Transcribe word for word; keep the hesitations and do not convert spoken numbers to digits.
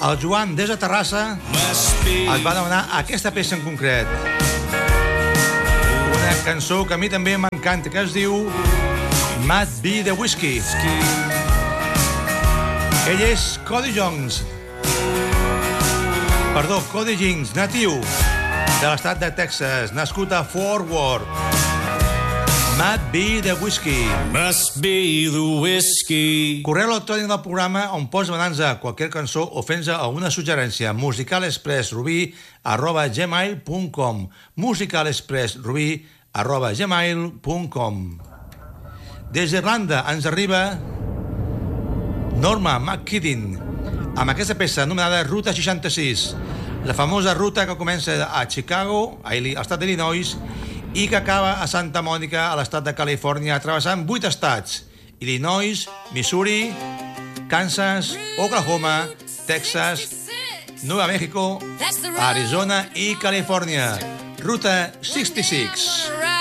El Joan, des de Terrassa, es va demanar aquesta peça en concret. Una cançó que a mi també m'encanta, que es diu Must Be the Whiskey. Ell és Cody Jones. Perdó, Cody Jinks, natiu de l'estat de Texas, nascut a Fort Worth. Must Be the Whiskey. Must be the whiskey. Correu electrònic del programa on pots demanar-nos qualsevol cançó o fer-nos alguna suggerència. musicalexpressrubí arroba gmail punt com musicalexpressrubí arroba gmail punt com. Des d'Irlanda ens arriba Norma McKiddin amb aquesta peça anomenada Ruta seixanta-sis, la famosa ruta que comença a Chicago, a l'estat d'Illinois, i que acaba a Santa Mònica, a l'estat de Califòrnia, travessant vuit estats: Illinois, Missouri, Kansas, Oklahoma, Texas, Nueva México, Arizona i Califòrnia. Ruta seixanta-sis.